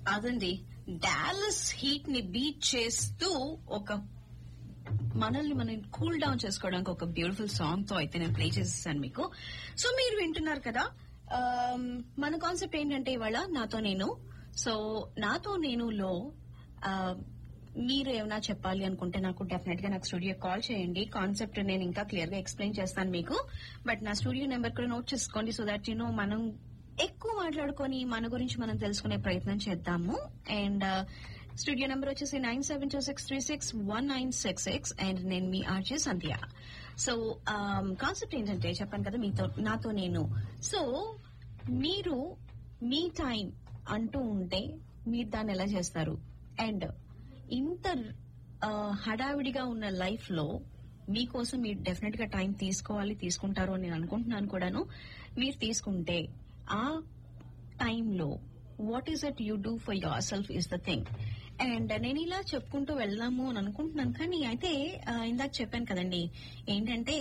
అదండి Dallas heat ని beat చేస్తూ ఒక మనల్ని మనం కూల్ డౌన్ చేసుకోవడానికి ఒక బ్యూటిఫుల్ సాంగ్ తో అయితే నేను ప్లే చేసేసాను మీకు. సో మీరు వింటున్నారు కదా. మన కాన్సెప్ట్ ఏంటంటే ఇవాళ నాతో నేను. సో నాతో నేనులో మీరు ఏమైనా చెప్పాలి అనుకుంటే నాకు డెఫినెట్ గా నాకు స్టూడియో కాల్ చేయండి. కాన్సెప్ట్ నేను ఇంకా క్లియర్ గా ఎక్స్ప్లెయిన్ చేస్తాను మీకు. బట్ నా స్టూడియో నెంబర్ కూడా నోట్ చేసుకోండి. సో దట్ మనం ఎక్కువ మాట్లాడుకొని మన గురించి మనం తెలుసుకునే ప్రయత్నం చేద్దాము. అండ్ స్టూడియో నెంబర్ వచ్చేసి 9726361966 అండ్ నేను మీ ఆర్జే సంధ్య. సో కాన్సెప్ట్ ఏంటంటే చెప్పాను కదా నాతో నేను. సో మీరు మీ టైం అంటూ ఉంటే మీరు దాన్ని ఎలా చేస్తారు? అండ్ ఇంత హడావిడిగా ఉన్న లైఫ్ లో మీకోసం మీరు డెఫినెట్ గా టైం తీసుకుంటారు అని నేను అనుకుంటున్నాను కూడాను. మీరు తీసుకుంటే ఆ టైంలో what is it you do for your self is the thing. And నేను ఇలా చెప్పుకుంటూ వెళ్దాము అని అనుకుంటున్నాను. కానీ అయితే ఇందాక చెప్పాను కదండి ఏంటంటే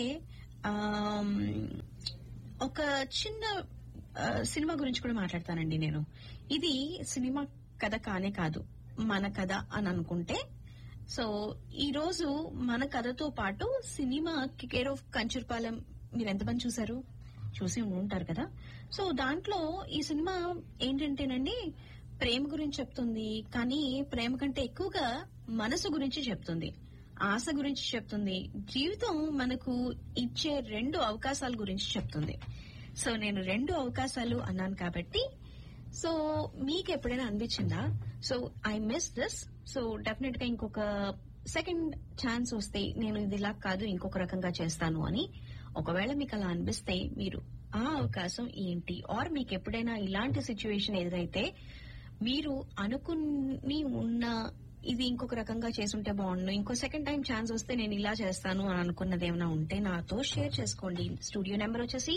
ఒక చిన్న సినిమా గురించి కూడా మాట్లాడతానండి నేను. ఇది సినిమా కథ కానే కాదు, మన కథ అని అనుకుంటే. సో ఈ రోజు మన కథతో పాటు సినిమా కేర్ ఆఫ్ కంచర్పాలెం మీరు ఎంతమంది చూసారు? చూసి ఉంటారు కదా. సో దాంట్లో ఈ సినిమా ఏంటంటేనండి ప్రేమ గురించి చెప్తుంది. కానీ ప్రేమ కంటే ఎక్కువగా మనసు గురించి చెప్తుంది, ఆశ గురించి చెప్తుంది, జీవితం మనకు ఇచ్చే 2 అవకాశాల గురించి చెప్తుంది. సో నేను 2 అవకాశాలు అన్నాను కాబట్టి సో మీకు ఎప్పుడైనా అనిపించిందా so I miss this, so definite గా ఇంకొక సెకండ్ ఛాన్స్ వస్తే నేను ఇది ఇలా కాదు ఇంకొక రకంగా చేస్తాను అని. ఒకవేళ మీకు అలా అనిపిస్తే మీరు ఆ అవకాశం ఏంటి? ఆర్ మీకు ఎప్పుడైనా ఇలాంటి సిచ్యువేషన్ ఎదురైతే మీరు అనుకుని ఉన్న ఇది ఇంకొక రకంగా చేసుంటే బాగుండు, ఇంకో సెకండ్ టైం ఛాన్స్ వస్తే నేను ఇలా చేస్తాను అని అనుకున్నది ఏమైనా ఉంటే నాతో షేర్ చేసుకోండి. స్టూడియో నెంబర్ వచ్చేసి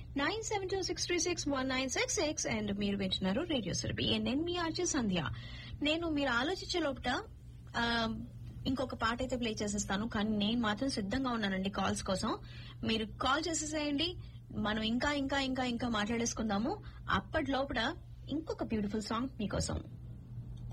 9726361966 అండ్ మీరు వింటున్నారు రేడియో సురభి. నేను మీ ఆర్జే సంధ్య. నేను మీరు ఆలోచించే లోపల ఇంకొక పాట అయితే ప్లే చేసేస్తాను. కానీ నేను మాత్రం సిద్ధంగా ఉన్నానండి కాల్స్ కోసం. మీరు కాల్ చేసేసేయండి, మనం ఇంకా ఇంకా ఇంకా ఇంకా మాట్లాడేసుకుందాము. అప్పటి లోపల ఇంకొక బ్యూటిఫుల్ సాంగ్ మీకోసం.